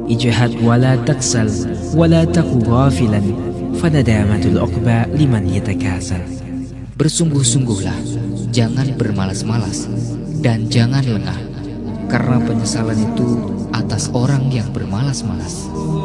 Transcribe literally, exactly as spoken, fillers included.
ijhad wala taksal wala taku ghafilan fanadamatul uqba liman yatakasal. Bersungguh-sungguhlah, jangan bermalas-malas, dan jangan lengah, karena penyesalan itu atas orang yang bermalas-malas.